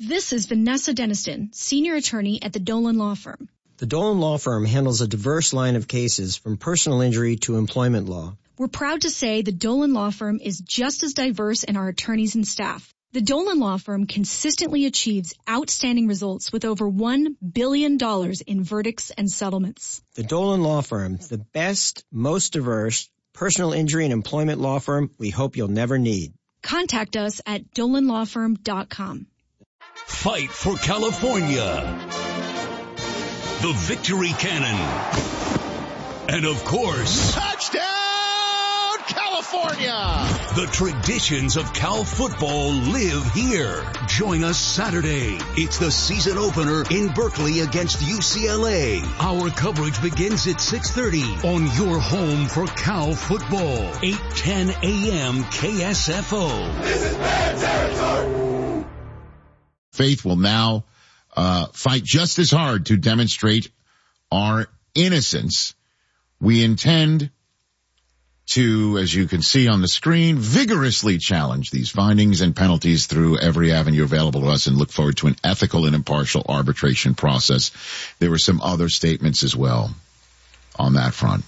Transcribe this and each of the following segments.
This is Vanessa Deniston, senior attorney at the Dolan Law Firm. The Dolan Law Firm handles a diverse line of cases from personal injury to employment law. We're proud to say the Dolan Law Firm is just as diverse in our attorneys and staff. The Dolan Law Firm consistently achieves outstanding results with over $1 billion in verdicts and settlements. The Dolan Law Firm, the best, most diverse personal injury and employment law firm we hope you'll never need. Contact us at dolanlawfirm.com. Fight for California. The Victory Cannon. And of course, touchdown California! The traditions of Cal football live here. Join us Saturday. It's the season opener in Berkeley against UCLA. Our coverage begins at 6:30 on your home for Cal football. 8:10 a.m. KSFO. This is bad territory. Faith will now fight just as hard to demonstrate our innocence. We intend to, as you can see on the screen, vigorously challenge these findings and penalties through every avenue available to us and look forward to an ethical and impartial arbitration process. There were some other statements as well on that front.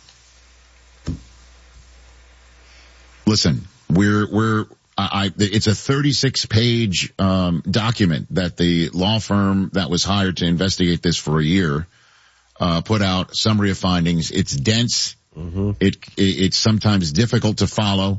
Listen, it's a 36-page document that the law firm that was hired to investigate this for a year put out, summary of findings. It's dense. Mm-hmm. It's sometimes difficult to follow.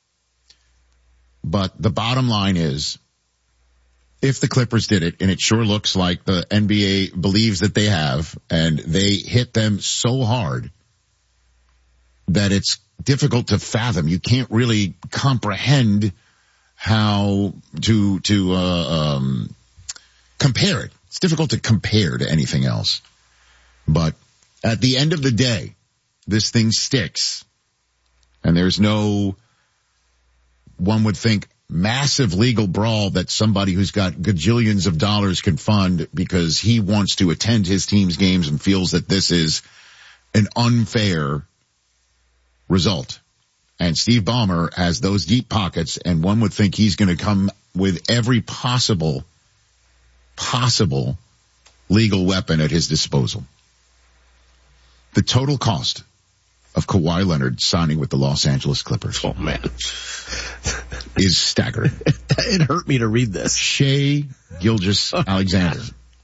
But the bottom line is, if the Clippers did it, and it sure looks like the NBA believes that they have, and they hit them so hard that it's difficult to fathom. You can't really comprehend how to compare it. It's difficult to compare to anything else. But at the end of the day, this thing sticks. And there's no, one would think, massive legal brawl that somebody who's got gajillions of dollars can fund because he wants to attend his team's games and feels that this is an unfair result. And Steve Ballmer has those deep pockets, and one would think he's going to come with every possible legal weapon at his disposal. The total cost of Kawhi Leonard signing with the Los Angeles Clippers, oh man, is staggering. It hurt me to read this. Shai Gilgeous-Alexander,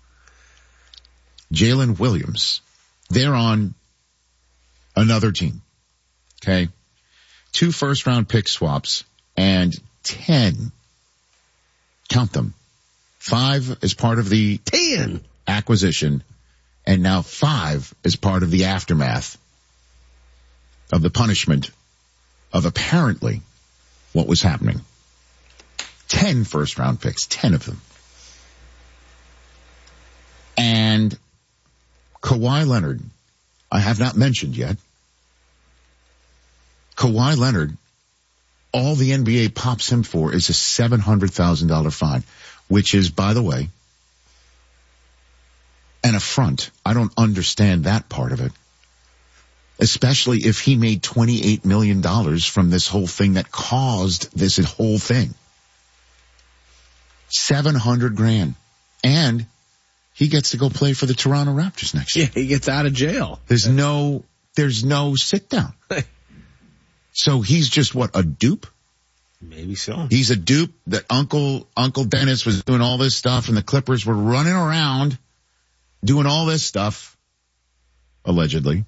Jalen Williams, they're on another team. Okay. 2 first-round pick swaps and 10, count them, 5 as part of the 10 acquisition, and now 5 as part of the aftermath of the punishment of apparently what was happening. 10 first-round picks, 10 of them. And Kawhi Leonard, I have not mentioned yet. Kawhi Leonard, all the NBA pops him for is a $700,000 fine, which is, by the way, an affront. I don't understand that part of it. Especially if he made $28 million from this whole thing that caused this whole thing. $700,000. And he gets to go play for the Toronto Raptors next year. Yeah, he gets out of jail. There's no sit down. So he's just what, a dupe? Maybe so. He's a dupe that Uncle Dennis was doing all this stuff and the Clippers were running around doing all this stuff, allegedly.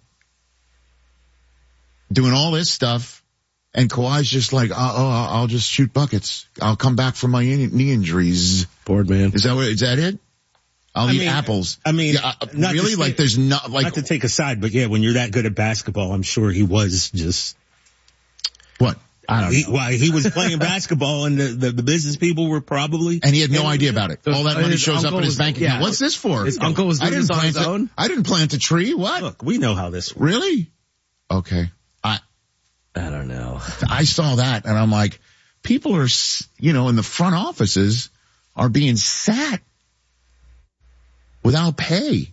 Doing all this stuff, and Kawhi's just like, I'll just shoot buckets. I'll come back from my knee injuries. Bored man. Is that it? I'll eat apples. I mean, really? Like there's not, like. Not to take a side, but yeah, when you're that good at basketball, I'm sure he was just. What? I don't know. Well, he was playing basketball and the business people were probably. And he had no idea about it. All that money shows up in his bank account. What's this for? His uncle was doing this on his own? I didn't plant a tree. What? Look, we know how this works. Really? Okay. I don't know. I saw that and I'm like, people are, in the front offices are being sat without pay.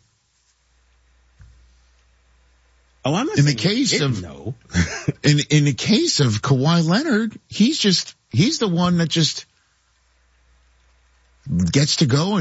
Oh, I'm not in the case of no. in the case of Kawhi Leonard, he's the one that just gets to go